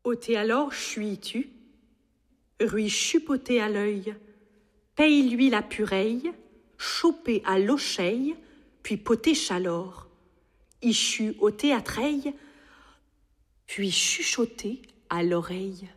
Ôté alors chuis-tu, rui chupoté à l'œil, paye-lui la pureille, chopé à l'ocheille, puis poté chalor, ichu ôté à treille, puis chuchoté à l'oreille.